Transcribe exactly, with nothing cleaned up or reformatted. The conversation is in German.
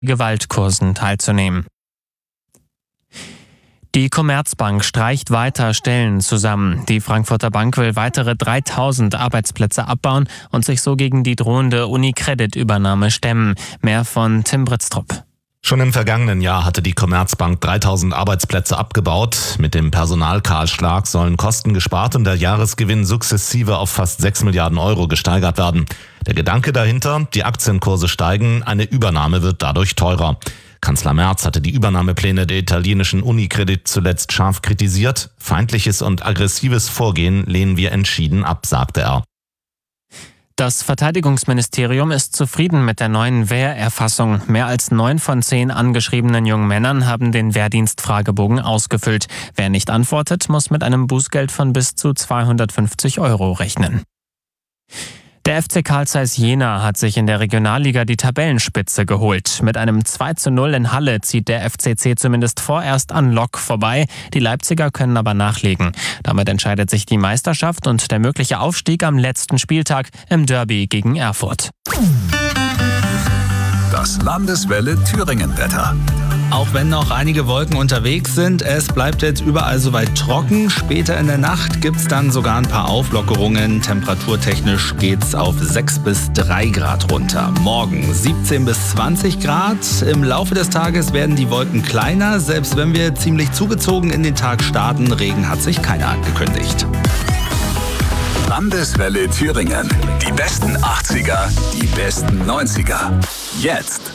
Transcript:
Gewaltkursen teilzunehmen. Die Commerzbank streicht weiter Stellen zusammen. Die Frankfurter Bank will weitere dreitausend Arbeitsplätze abbauen und sich so gegen die drohende UniCredit-Übernahme stemmen. Mehr von Tim Britztrup. Schon im vergangenen Jahr hatte die Commerzbank dreitausend Arbeitsplätze abgebaut. Mit dem Personalkahlschlag sollen Kosten gespart und der Jahresgewinn sukzessive auf fast sechs Milliarden Euro gesteigert werden. Der Gedanke dahinter, die Aktienkurse steigen, eine Übernahme wird dadurch teurer. Kanzler Merz hatte die Übernahmepläne der italienischen UniCredit zuletzt scharf kritisiert. Feindliches und aggressives Vorgehen lehnen wir entschieden ab, sagte er. Das Verteidigungsministerium ist zufrieden mit der neuen Wehrerfassung. Mehr als neun von zehn angeschriebenen jungen Männern haben den Wehrdienstfragebogen ausgefüllt. Wer nicht antwortet, muss mit einem Bußgeld von bis zu zweihundertfünfzig Euro rechnen. Der F C Carl Zeiss Jena hat sich in der Regionalliga die Tabellenspitze geholt. Mit einem zwei zu null in Halle zieht der F C C zumindest vorerst an Lok vorbei. Die Leipziger können aber nachlegen. Damit entscheidet sich die Meisterschaft und der mögliche Aufstieg am letzten Spieltag im Derby gegen Erfurt. Das Landeswelle Thüringen-Wetter. Auch wenn noch einige Wolken unterwegs sind, es bleibt jetzt überall soweit trocken. Später in der Nacht gibt's dann sogar ein paar Auflockerungen. Temperaturtechnisch geht's auf sechs bis drei Grad runter. Morgen siebzehn bis zwanzig Grad. Im Laufe des Tages werden die Wolken kleiner. Selbst wenn wir ziemlich zugezogen in den Tag starten, Regen hat sich keiner angekündigt. Landeswelle Thüringen. Die besten achtziger, die besten neunziger. Jetzt.